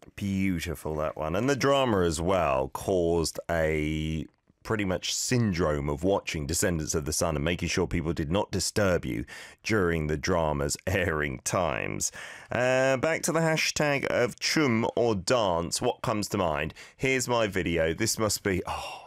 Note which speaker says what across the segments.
Speaker 1: Beautiful, that one. And the drama as well caused a pretty much syndrome of watching Descendants of the Sun and making sure people did not disturb you during the drama's airing times. Back to the hashtag of chum or dance. What comes to mind? Here's my video. This must be,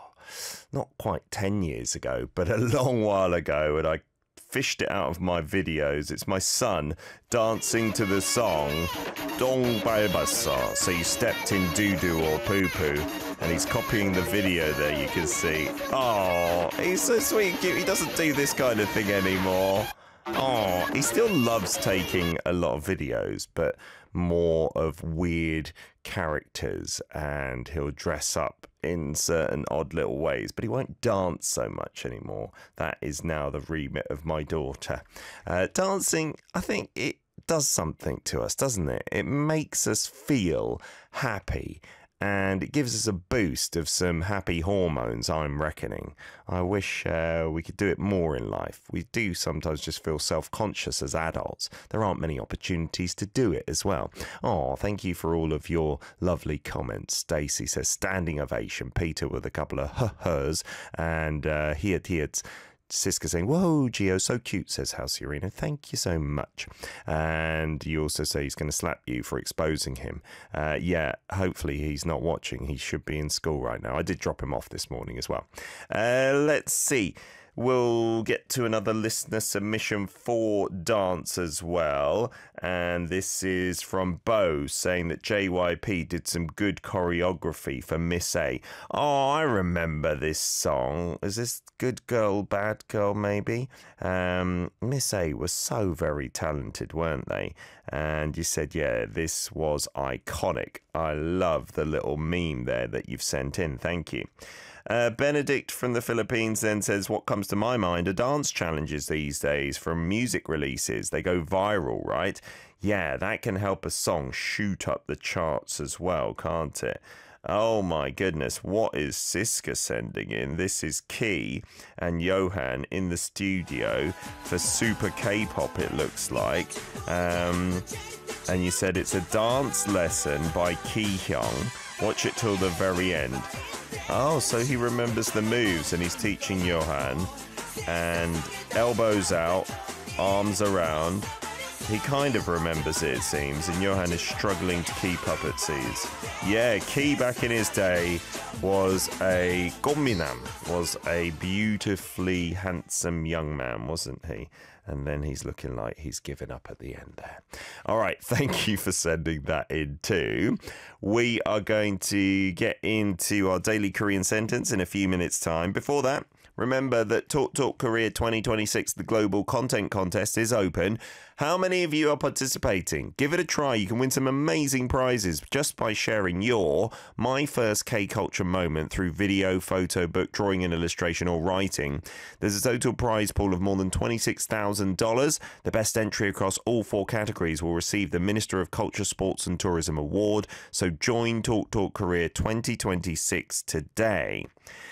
Speaker 1: not quite 10 years ago, but a long while ago, and I fished it out of my videos. It's my son dancing to the song Dong Baibasa. So you stepped in doo-doo or poo-poo, and he's copying the video there, you can see. Oh, he's so sweet and cute. He doesn't do this kind of thing anymore. Oh, he still loves taking a lot of videos, but more of weird characters, and he'll dress up in certain odd little ways, but he won't dance so much anymore. That is now the remit of my daughter. Dancing, I think it does something to us, doesn't it? It makes us feel happy, and it gives us a boost of some happy hormones, I'm reckoning. I wish we could do it more in life. We do sometimes just feel self-conscious as adults. There aren't many opportunities to do it as well. Oh, thank you for all of your lovely comments. Stacey says, standing ovation. Peter with a couple of hers. And Hiat Siska saying, whoa, Gio, so cute, says Halcyorino. Thank you so much. And you also say he's going to slap you for exposing him. Yeah, hopefully he's not watching. He should be in school right now. I did drop him off this morning as well. Let's see. We'll get to another listener submission for dance as well. And this is from Bo saying that JYP did some good choreography for Miss A. Oh, I remember this song. Is this Good Girl, Bad Girl, maybe? Miss A was so very talented, weren't they? And you said, yeah, this was iconic. I love the little meme there that you've sent in. Thank you. Benedict from the Philippines then says, what comes to my mind are dance challenges these days from music releases. They go viral, right? Yeah, that can help a song shoot up the charts as well, can't it? Oh my goodness, what is Siska sending in? This is Key and Johan in the studio for Super K-pop, it looks like. And you said it's a dance lesson by Ki Hyung. Watch it till the very end. Oh, so he remembers the moves and he's teaching Johan. And elbows out, arms around. He kind of remembers it seems, and Johan is struggling to keep up, it seems. Yeah, Key back in his day was a Gominam, was a beautifully handsome young man, wasn't he? And then he's looking like he's given up at the end there. All right, thank you for sending that in too. We are going to get into our daily Korean sentence in a few minutes' time. Before that, remember that Talk Talk Korea 2026, the Global Content Contest, is open. How many of you are participating? Give it a try. You can win some amazing prizes just by sharing your My First K-Culture moment through video, photo, book, drawing and illustration or writing. There's a total prize pool of more than $26,000. The best entry across all 4 categories will receive the Minister of Culture, Sports and Tourism Award. So join Talk Talk Korea 2026 today.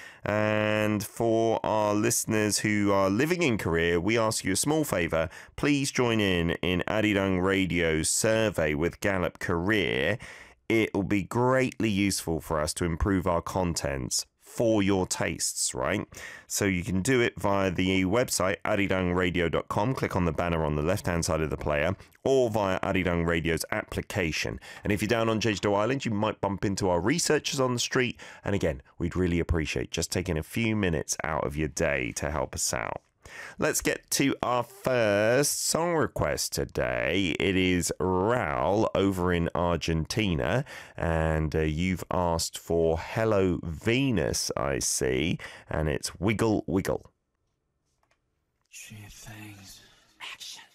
Speaker 1: And for our listeners who are living in Korea, we ask you a small favour. Please join in Arirang Radio's survey with Gallup Korea. It will be greatly useful for us to improve our contents for your tastes, right? So you can do it via the website arirangradio.com. Click on the banner on the left-hand side of the player, or via Arirang Radio's application. And if you're down on Jeju-do Island, you might bump into our researchers on the street. And again, we'd really appreciate just taking a few minutes out of your day to help us out. Let's get to our first song request today. It is Raul over in Argentina, and you've asked for Hello Venus, I see, and it's Wiggle Wiggle.
Speaker 2: She thinks. Action.